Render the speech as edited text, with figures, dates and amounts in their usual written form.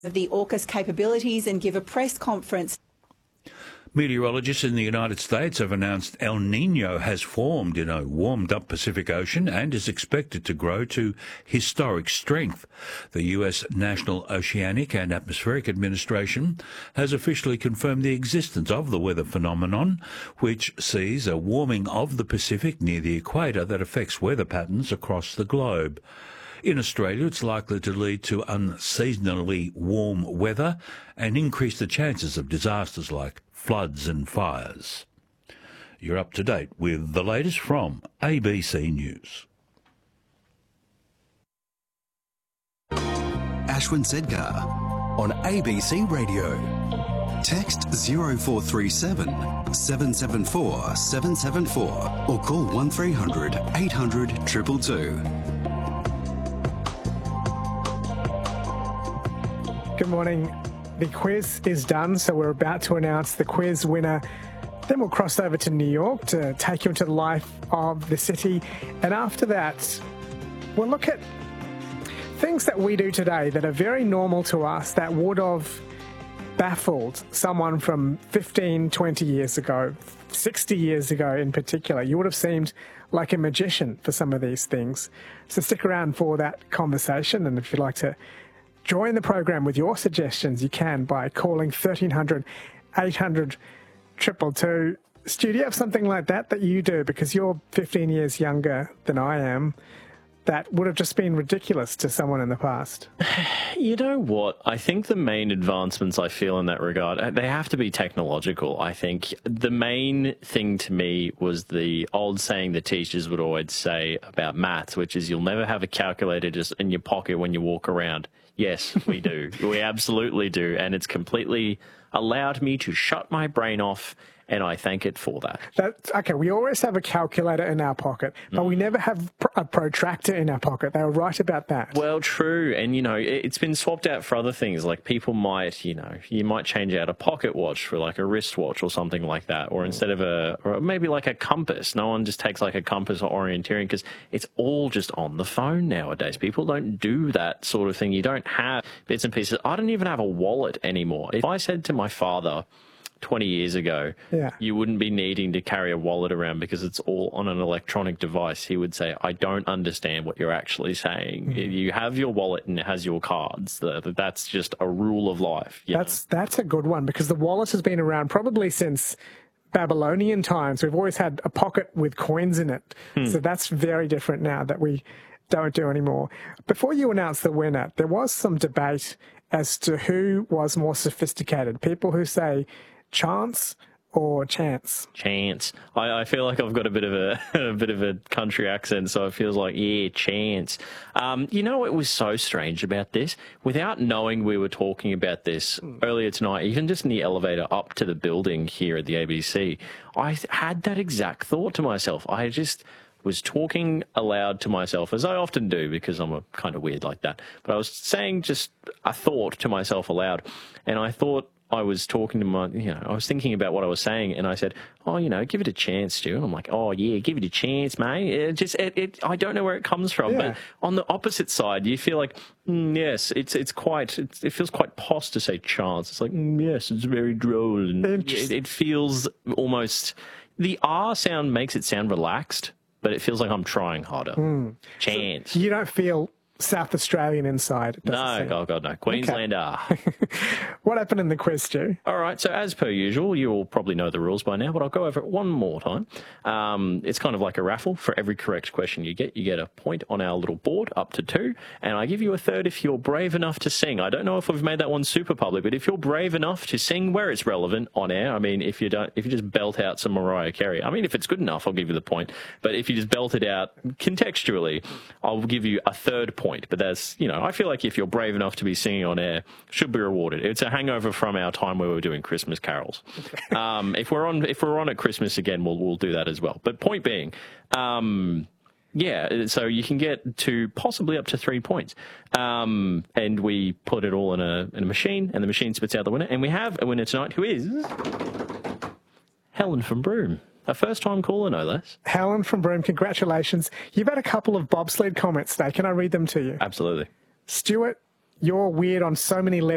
of the AUKUS capabilities and give a press conference. Meteorologists in the United States have announced El Niño has formed in a warmed-up Pacific Ocean and is expected to grow to historic strength. The U.S. National Oceanic and Atmospheric Administration has officially confirmed the existence of the weather phenomenon, which sees a warming of the Pacific near the equator that affects weather patterns across the globe. In Australia, it's likely to lead to unseasonally warm weather and increase the chances of disasters like floods and fires. You're up to date with the latest from ABC News. Ashwin Sedgar on ABC Radio. Text 0437 774 774 or call 1300 800 222. Good morning. The quiz is done, so we're about to announce the quiz winner. Then we'll cross over to New York to take you into the life of the city. And after that, we'll look at things that we do today that are very normal to us that would have baffled someone from 15, 20 years ago, 60 years ago in particular. You would have seemed like a magician for some of these things. So stick around for that conversation, and if you'd like to join the program with your suggestions, you can by calling 1300 800 222. Stu, do you have something like that you do? Because you're 15 years younger than I am. That would have just been ridiculous to someone in the past. You know what? I think the main advancements I feel in that regard, they have to be technological. I think the main thing to me was the old saying the teachers would always say about maths, which is you'll never have a calculator just in your pocket when you walk around. Yes, we do. We absolutely do. And it's completely allowed me to shut my brain off, and I thank it for that. Okay, we always have a calculator in our pocket, but we never have a protractor in our pocket. They were right about that. Well, true. And, you know, it's been swapped out for other things. Like people might, you might change out a pocket watch for like a wristwatch or something like that. Or instead of or maybe like a compass. No one just takes like a compass or orienteering because it's all just on the phone nowadays. People don't do that sort of thing. You don't have bits and pieces. I don't even have a wallet anymore. If I said to my father 20 years ago, you wouldn't be needing to carry a wallet around because it's all on an electronic device, he would say, I don't understand what you're actually saying. You have your wallet and it has your cards. That's just a rule of life. That's a good one, because the wallet has been around probably since Babylonian times. We've always had a pocket with coins in it. So that's very different now that we don't do anymore. Before you announce the winner, there was some debate as to who was more sophisticated. People who say chance or chance? Chance. I feel like I've got a bit of a country accent, so it feels like, yeah, chance. You know what was so strange about this? Without knowing we were talking about this earlier tonight, even just in the elevator up to the building here at the ABC, I had that exact thought to myself. I just was talking aloud to myself, as I often do because I'm a kind of weird like that. But I was saying just a thought to myself aloud, and I thought I was talking to I was thinking about what I was saying, and I said, give it a chance, Stu. And I'm like, oh, yeah, give it a chance, mate. I don't know where it comes from. But on the opposite side, you feel like, yes, it feels quite posh to say chance. It's like, yes, it's very droll. And it feels almost, the R sound makes it sound relaxed, but it feels like I'm trying harder. Chance. So you don't feel South Australian inside? No, oh God, no. Queenslander. Okay. What happened in the quiz, Stu? All right, so as per usual, you all probably know the rules by now, but I'll go over it one more time. It's kind of like a raffle. For every correct question you get a point on our little board, up to 2, and I give you a third if you're brave enough to sing. I don't know if we've made that one super public, but if you're brave enough to sing where it's relevant on air, I mean, if you just belt out some Mariah Carey, I mean, if it's good enough, I'll give you the point. But if you just belt it out contextually, I'll give you a third point. But that's, I feel like if you're brave enough to be singing on air, should be rewarded. It's a hangover from our time where we were doing Christmas carols. If we're on at Christmas again, we'll do that as well. But point being, so you can get to possibly up to 3 points. And we put it all in a machine, and the machine spits out the winner. And we have a winner tonight who is Helen from Broome. A first-time caller, no less. Helen from Broome, congratulations. You've had a couple of bobsled comments today. Can I read them to you? Absolutely. Stuart, you're weird on so many levels.